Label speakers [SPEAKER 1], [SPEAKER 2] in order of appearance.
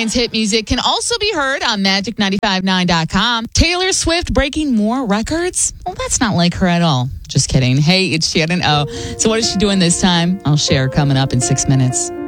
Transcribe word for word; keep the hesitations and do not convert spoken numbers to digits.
[SPEAKER 1] Ryan's hit music can also be heard on magic nine five nine dot com. Taylor Swift breaking more records? Well, that's not like her at all. Just kidding. Hey, it's Shannon O. So what is she doing this time? I'll share coming up in six minutes.